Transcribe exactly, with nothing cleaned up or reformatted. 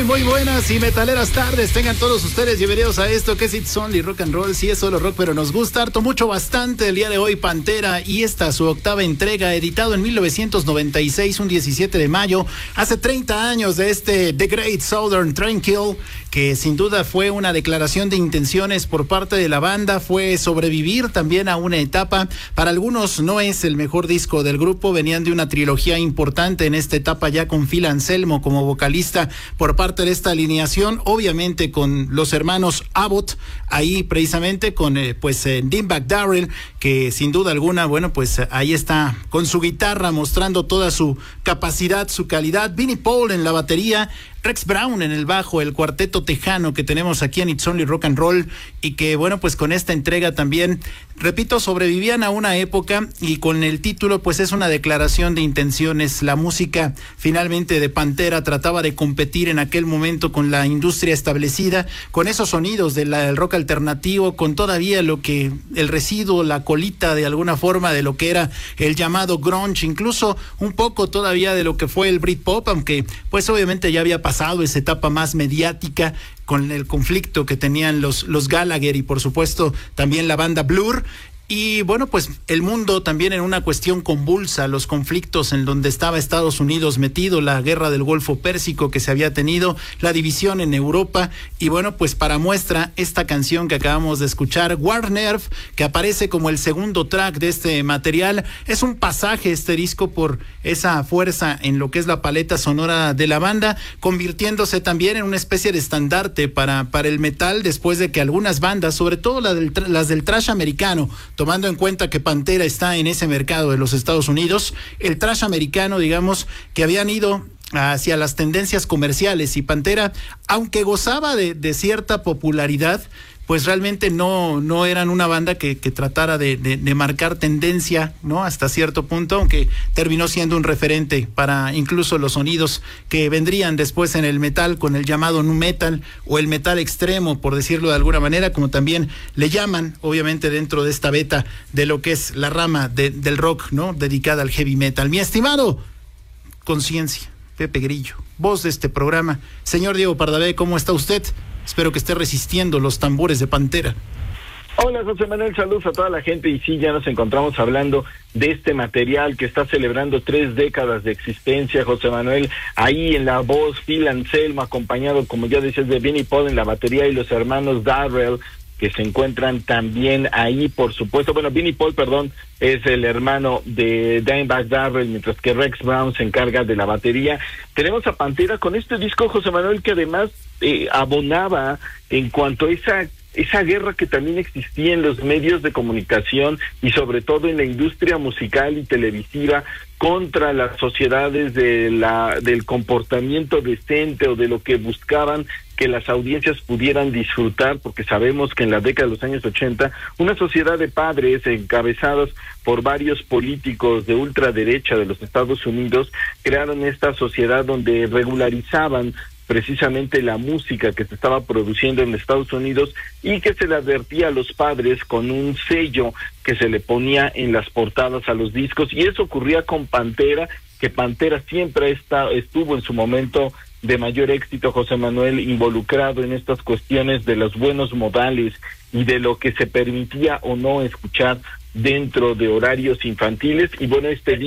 Muy, muy buenas y metaleras tardes. Tengan todos ustedes bienvenidos a esto que es It's Only Rock and Roll. Sí, es solo rock, pero nos gusta harto, mucho, bastante. El día de hoy, Pantera, y esta su octava entrega, editado en mil novecientos noventa y seis, un diecisiete de mayo, hace treinta años de este The Great Southern Train-Kill, que sin duda fue una declaración de intenciones por parte de la banda, fue sobrevivir también a una etapa. Para algunos no es el mejor disco del grupo, venían de una trilogía importante en esta etapa ya con Phil Anselmo como vocalista por parte de esta alineación, obviamente con los hermanos Abbott, ahí precisamente con eh, pues eh, Dimebag Darrell, que sin duda alguna, bueno, pues eh, ahí está con su guitarra mostrando toda su capacidad, su calidad. Vinnie Paul en la batería, Rex Brown en el bajo, el cuarteto tejano que tenemos aquí en It's Only Rock and Roll, y que bueno, pues con esta entrega también, repito, sobrevivían a una época, y con el título pues es una declaración de intenciones. La música finalmente de Pantera trataba de competir en aquel momento con la industria establecida, con esos sonidos de la, del rock alternativo, con todavía lo que, el residuo, la colita de alguna forma de lo que era el llamado grunge, incluso un poco todavía de lo que fue el Britpop, aunque pues obviamente ya había pasado esa etapa más mediática con el conflicto que tenían los, los Gallagher y por supuesto también la banda Blur. Y bueno, pues el mundo también en una cuestión convulsa, los conflictos en donde estaba Estados Unidos metido, la guerra del Golfo Pérsico que se había tenido, la división en Europa, y bueno, pues para muestra esta canción que acabamos de escuchar, War Nerve, que aparece como el segundo track de este material. Es un pasaje este disco por esa fuerza en lo que es la paleta sonora de la banda, convirtiéndose también en una especie de estandarte para, para el metal, después de que algunas bandas, sobre todo la del, las del thrash americano, tomando en cuenta que Pantera está en ese mercado de los Estados Unidos, el thrash americano, digamos, que habían ido hacia las tendencias comerciales, y Pantera, aunque gozaba de, de cierta popularidad, pues realmente no, no eran una banda que, que tratara de, de, de marcar tendencia, ¿no? Hasta cierto punto, aunque terminó siendo un referente para incluso los sonidos que vendrían después en el metal, con el llamado nu metal o el metal extremo, por decirlo de alguna manera, como también le llaman, obviamente dentro de esta beta de lo que es la rama de, del rock, ¿no? Dedicada al heavy metal. Mi estimado Conciencia, Pepe Grillo, voz de este programa. Señor Diego Pardavé, ¿cómo está usted? Espero que esté resistiendo los tambores de Pantera. Hola, José Manuel, saludos a toda la gente. Y sí, ya nos encontramos hablando de este material que está celebrando tres décadas de existencia, José Manuel. Ahí en la voz, Phil Anselmo, acompañado, como ya decías, de Vinnie Paul en la batería, y los hermanos Darrell, que se encuentran también ahí, por supuesto. Bueno, Vinnie Paul, perdón, es el hermano de Dimebag Darrell, mientras que Rex Brown se encarga de la batería. Tenemos a Pantera con este disco, José Manuel, que además eh, abonaba en cuanto a esa esa guerra que también existía en los medios de comunicación y sobre todo en la industria musical y televisiva contra las sociedades de la del comportamiento decente, o de lo que buscaban que las audiencias pudieran disfrutar, porque sabemos que en la década de los años ochenta, una sociedad de padres encabezados por varios políticos de ultraderecha de los Estados Unidos crearon esta sociedad donde regularizaban precisamente la música que se estaba produciendo en Estados Unidos, y que se le advertía a los padres con un sello que se le ponía en las portadas a los discos. Y eso ocurría con Pantera, que Pantera siempre está, estuvo en su momento de mayor éxito, José Manuel, involucrado en estas cuestiones de los buenos modales y de lo que se permitía o no escuchar dentro de horarios infantiles. Y bueno, este